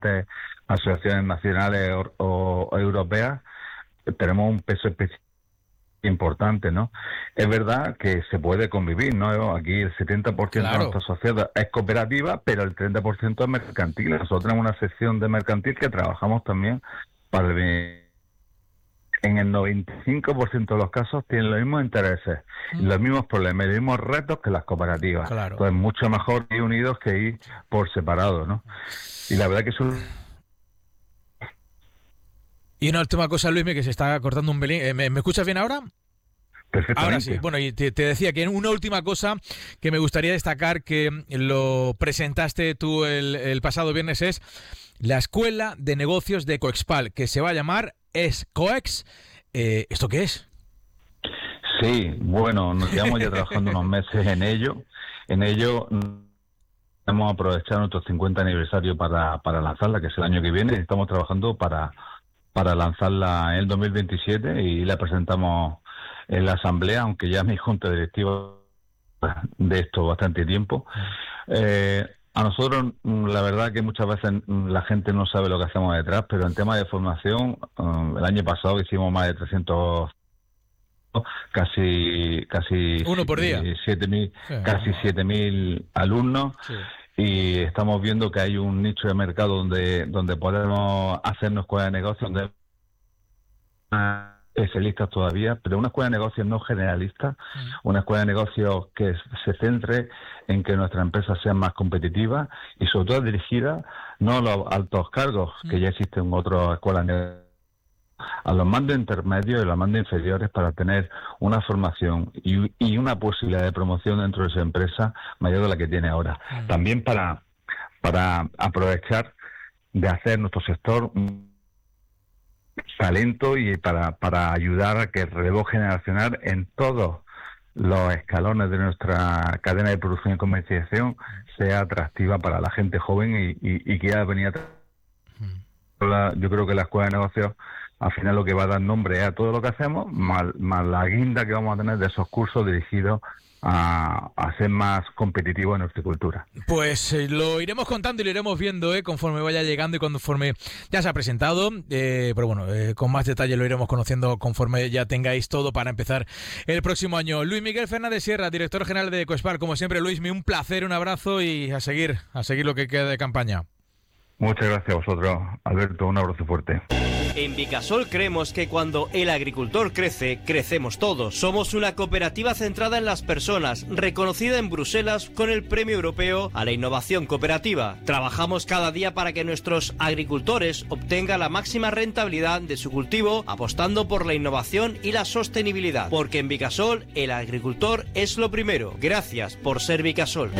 asociaciones nacionales o europeas, tenemos un peso importante, ¿no? Es verdad que se puede convivir, ¿no? Aquí el 70% de nuestra sociedad es cooperativa, pero el 30% es mercantil. Nosotros tenemos una sección de mercantil que trabajamos también para el bien. En el 95% de los casos tienen los mismos intereses, los mismos problemas, los mismos retos que las cooperativas. Claro. Entonces, mucho mejor ir unidos que ir por separado, ¿no? Y la verdad que eso... Y una última cosa, Luismi, que se está cortando un pelín. ¿Me escuchas bien ahora? Perfectamente. Ahora sí. Bueno, y te decía que una última cosa que me gustaría destacar, que lo presentaste tú el pasado viernes, es la Escuela de Negocios de Coexpal, que se va a llamar ESCOEX. ¿Esto qué es? Sí, bueno, nos llevamos ya trabajando unos meses en ello. Hemos aprovechado nuestro 50 aniversario para lanzarla, que es el año que viene. Estamos trabajando para lanzarla en el 2027 y la presentamos en la asamblea, aunque ya mi junta directiva de esto bastante tiempo. A nosotros, la verdad que muchas veces la gente no sabe lo que hacemos detrás, pero en tema de formación, el año pasado hicimos más de 300, casi uno por día, 7.000, sí, casi 7.000 alumnos. Sí. Y estamos viendo que hay un nicho de mercado donde podemos hacernos escuelas de negocios, donde especialistas todavía, pero una escuela de negocios no generalista, una escuela de negocios que se centre en que nuestra empresa sea más competitiva y sobre todo dirigida no a los altos cargos, que ya existen otras escuelas de negocios, a los mandos intermedios y los mandos inferiores, para tener una formación y una posibilidad de promoción dentro de esa empresa mayor de la que tiene ahora. También para aprovechar de hacer nuestro sector talento y para ayudar a que el relevo generacional en todos los escalones de nuestra cadena de producción y comercialización sea atractiva para la gente joven y quiera venir a... Yo creo que la Escuela de Negocios al final lo que va a dar nombre a todo lo que hacemos, más la guinda que vamos a tener de esos cursos dirigidos a ser más competitivos en nuestra cultura. Pues lo iremos contando y lo iremos viendo conforme vaya llegando y conforme ya se ha presentado, pero bueno, con más detalle lo iremos conociendo conforme ya tengáis todo para empezar el próximo año. Luis Miguel Fernández Sierra, director general de Coexpal, como siempre, Luismi, un placer, un abrazo y a seguir lo que queda de campaña. Muchas gracias a vosotros, Alberto, un abrazo fuerte. En Vicasol creemos que cuando el agricultor crece, crecemos todos. Somos una cooperativa centrada en las personas, reconocida en Bruselas con el Premio Europeo a la Innovación Cooperativa. Trabajamos cada día para que nuestros agricultores obtengan la máxima rentabilidad de su cultivo, apostando por la innovación y la sostenibilidad. Porque en Vicasol, el agricultor es lo primero. Gracias por ser Vicasol.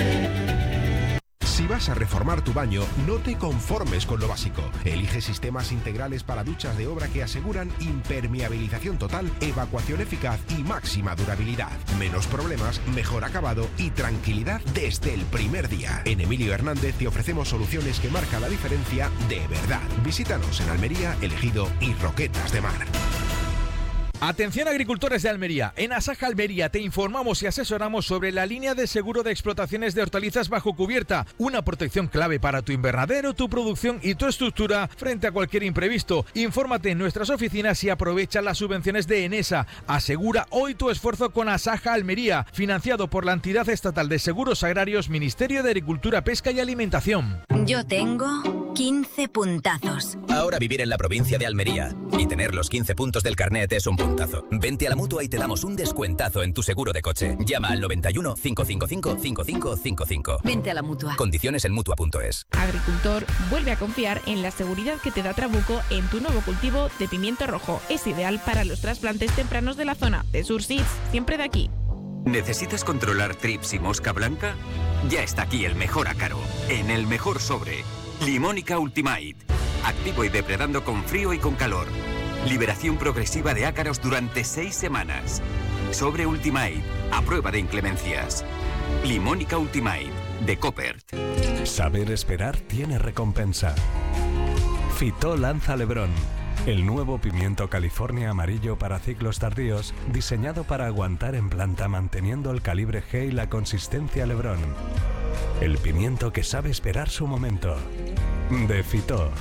Si vas a reformar tu baño, no te conformes con lo básico. Elige sistemas integrales para duchas de obra que aseguran impermeabilización total, evacuación eficaz y máxima durabilidad. Menos problemas, mejor acabado y tranquilidad desde el primer día. En Emilio Hernández te ofrecemos soluciones que marcan la diferencia de verdad. Visítanos en Almería, El Ejido y Roquetas de Mar. Atención agricultores de Almería, en Asaja Almería te informamos y asesoramos sobre la línea de seguro de explotaciones de hortalizas bajo cubierta, una protección clave para tu invernadero, tu producción y tu estructura frente a cualquier imprevisto. Infórmate en nuestras oficinas y aprovecha las subvenciones de Enesa. Asegura hoy tu esfuerzo con Asaja Almería, financiado por la entidad estatal de seguros agrarios, Ministerio de Agricultura, Pesca y Alimentación. Yo tengo 15 puntazos. Ahora vivir en la provincia de Almería y tener los 15 puntos del carnet es un puntazo. Vente a la Mutua y te damos un descuentazo en tu seguro de coche. Llama al 91 555 5555. Vente a la Mutua. Condiciones en Mutua.es. Agricultor, vuelve a confiar en la seguridad que te da Trabuco en tu nuevo cultivo de pimiento rojo. Es ideal para los trasplantes tempranos de la zona. De Surseeds, siempre de aquí. ¿Necesitas controlar trips y mosca blanca? Ya está aquí el mejor ácaro, en el mejor sobre. Limónica Ultimate. Activo y depredando con frío y con calor. Liberación progresiva de ácaros durante 6 semanas. Sobre Ultimate, a prueba de inclemencias. Limónica Ultimate, de Coopert. Saber esperar tiene recompensa. Fitó lanza Lebrón, el nuevo pimiento California amarillo para ciclos tardíos, diseñado para aguantar en planta manteniendo el calibre G y la consistencia Lebrón. El pimiento que sabe esperar su momento. de Fitor.